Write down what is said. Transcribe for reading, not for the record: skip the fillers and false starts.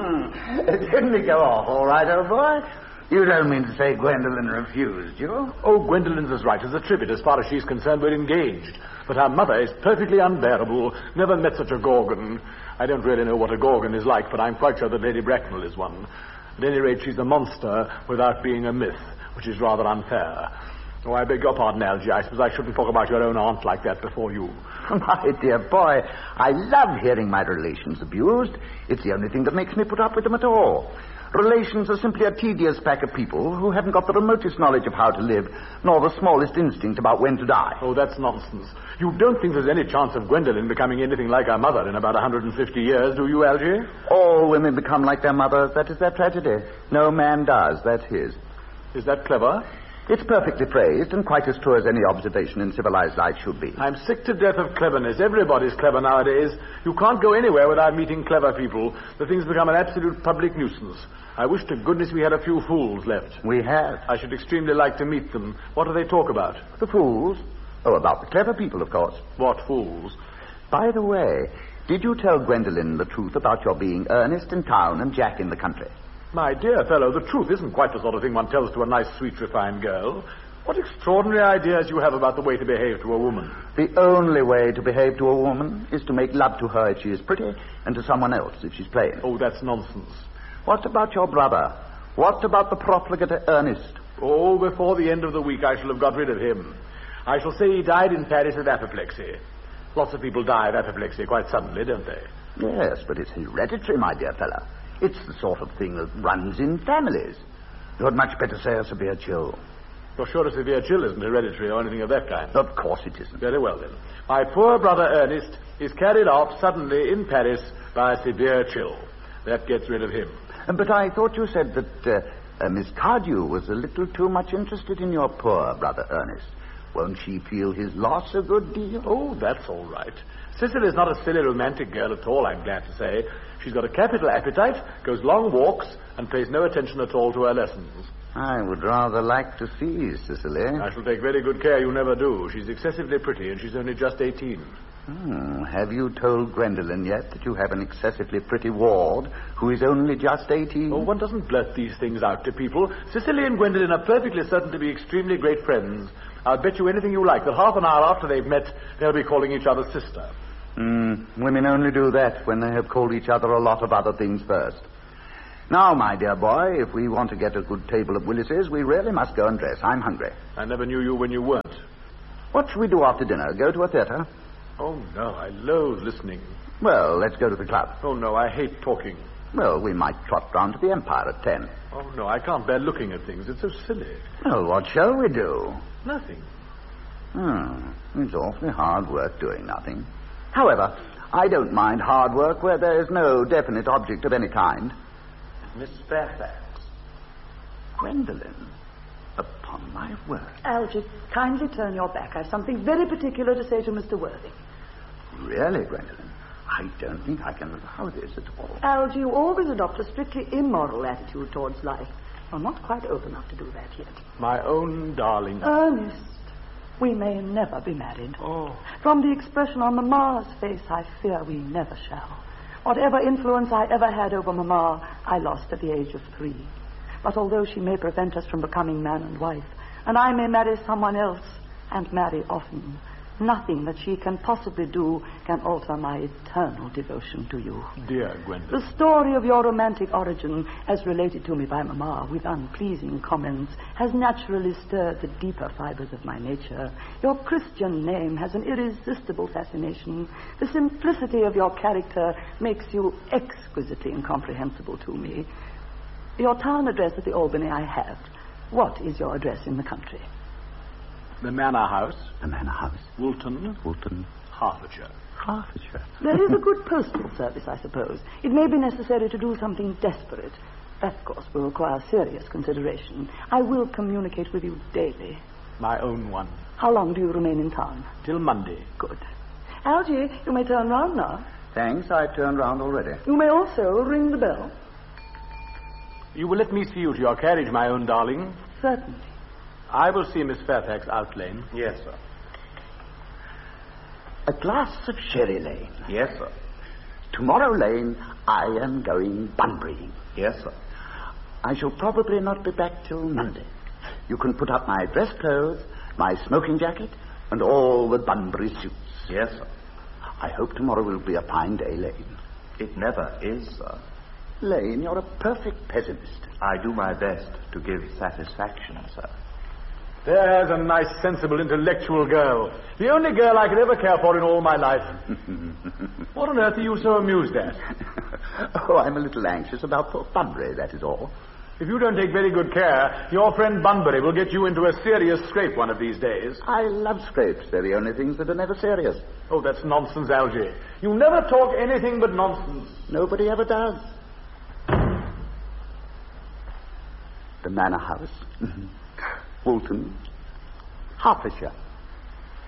Didn't it go off all right, old boy? You don't mean to say Gwendolen refused you? Oh, Gwendolyn's as right as a trivet. As far as she's concerned, we're engaged. But her mother is perfectly unbearable. Never met such a gorgon. I don't really know what a gorgon is like, but I'm quite sure that Lady Bracknell is one. At any rate, she's a monster without being a myth, which is rather unfair. Oh, I beg your pardon, Algy. I suppose I shouldn't talk about your own aunt like that before you. My dear boy, I love hearing my relations abused. It's the only thing that makes me put up with them at all. Relations are simply a tedious pack of people who haven't got the remotest knowledge of how to live, nor the smallest instinct about when to die. Oh, that's nonsense. You don't think there's any chance of Gwendolen becoming anything like her mother in about 150 years, do you, Algy? All women become like their mothers. That is their tragedy. No man does. That's his. Is that clever? It's perfectly phrased and quite as true as any observation in civilized life should be. I'm sick to death of cleverness. Everybody's clever nowadays. You can't go anywhere without meeting clever people. The thing's become an absolute public nuisance. I wish to goodness we had a few fools left. We have. I should extremely like to meet them. What do they talk about? The fools? Oh, about the clever people, of course. What fools? By the way, did you tell Gwendolen the truth about your being Ernest in town and Jack in the country? My dear fellow, the truth isn't quite the sort of thing one tells to a nice, sweet, refined girl. What extraordinary ideas you have about the way to behave to a woman. The only way to behave to a woman is to make love to her if she is pretty and to someone else if she's plain. Oh, that's nonsense. What about your brother? What about the profligate Ernest? Oh, before the end of the week I shall have got rid of him. I shall say he died in Paris of apoplexy. Lots of people die of apoplexy quite suddenly, don't they? Yes, but it's hereditary, my dear fellow. It's the sort of thing that runs in families. You had much better say a severe chill. You're sure a severe chill isn't hereditary or anything of that kind? Of course it isn't. Very well, then. My poor brother Ernest is carried off suddenly in Paris by a severe chill. That gets rid of him. But I thought you said that Miss Cardew was a little too much interested in your poor brother Ernest. Won't she feel his loss a good deal? Oh, that's all right. Cicely's not a silly romantic girl at all, I'm glad to say. She's got a capital appetite, goes long walks, and pays no attention at all to her lessons. I would rather like to see Cicely. I shall take very good care you never do. She's excessively pretty, and she's only just 18. Have you told Gwendolen yet that you have an excessively pretty ward who is only just 18? Oh, one doesn't blurt these things out to people. Cicely and Gwendolen are perfectly certain to be extremely great friends. I'll bet you anything you like that half an hour after they've met, they'll be calling each other sister. Women only do that when they have called each other a lot of other things first. Now, my dear boy, if we want to get a good table at Willis's, we really must go and dress. I'm hungry. I never knew you when you weren't. What shall we do after dinner? Go to a theater? Oh, no, I loathe listening. Well, let's go to the club. Oh, no, I hate talking. Well, we might trot round to the Empire at 10. Oh, no, I can't bear looking at things. It's so silly. Well, what shall we do? Nothing. It's awfully hard work doing nothing. However, I don't mind hard work where there is no definite object of any kind. Miss Fairfax. Gwendolen, upon my word. Algy, kindly turn your back. I have something very particular to say to Mr. Worthing. Really, Gwendolen? I don't think I can allow this at all. Algy, you always adopt a strictly immoral attitude towards life. You're not quite old enough to do that yet. My own darling. Ernest, we may never be married. Oh. From the expression on Mamma's face, I fear we never shall. Whatever influence I ever had over Mamma, I lost at the age of 3. But although she may prevent us from becoming man and wife, and I may marry someone else, and marry often, nothing that she can possibly do can alter my eternal devotion to you. Dear Gwendolen. The story of your romantic origin, as related to me by Mamma with unpleasing comments, has naturally stirred the deeper fibers of my nature. Your Christian name has an irresistible fascination. The simplicity of your character makes you exquisitely incomprehensible to me. Your town address at the Albany I have. What is your address in the country? The Manor House. The Manor House. Woolton. Woolton. Hertfordshire. Hertfordshire. There is a good postal service, I suppose. It may be necessary to do something desperate. That, of course, will require serious consideration. I will communicate with you daily. My own one. How long do you remain in town? Till Monday. Good. Algy, you may turn round now. Thanks, I've turned round already. You may also ring the bell. You will let me see you to your carriage, my own darling? Certainly. I will see Miss Fairfax out lane. Yes, sir. A glass of sherry lane. Yes, sir. Tomorrow, Lane, I am going Bunburying. Yes, sir. I shall probably not be back till Monday. You can put up my dress clothes, my smoking jacket, and all the Bunbury suits. Yes, sir. I hope tomorrow will be a fine day, Lane. It never is, sir. Lane, you're a perfect pessimist. I do my best to give satisfaction, sir. There's a nice, sensible, intellectual girl. The only girl I could ever care for in all my life. What on earth are you so amused at? Oh, I'm a little anxious about poor Bunbury, that is all. If you don't take very good care, your friend Bunbury will get you into a serious scrape one of these days. I love scrapes. They're the only things that are never serious. Oh, that's nonsense, Algy. You never talk anything but nonsense. Nobody ever does. The Manor House. Woolton. Hertfordshire.